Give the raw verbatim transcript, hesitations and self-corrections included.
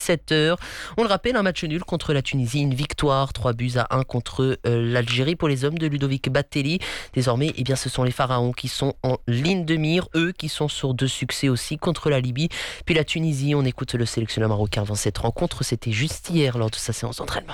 sept heures. On le rappelle, un match nul contre la Tunisie, une victoire, trois buts à un contre euh, l'Algérie pour les hommes de Ludovic Batelli. Désormais, eh bien, ce sont les Pharaons qui sont en ligne de mire, eux qui sont sur deux succès aussi contre la Libye. Puis la Tunisie, on écoute le sélectionneur marocain avant cette rencontre, c'était juste hier lors de sa séance d'entraînement.